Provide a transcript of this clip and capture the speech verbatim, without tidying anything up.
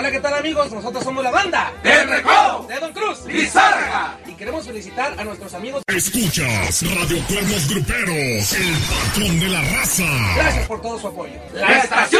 Hola, ¿qué tal, amigos? Nosotros somos la banda ¡El Recodo! de Don Cruz ¡Lizárraga! y queremos felicitar a nuestros amigos. Escuchas Radio Cuernos Gruperos, el patrón de la raza. Gracias por todo su apoyo. ¡La estación!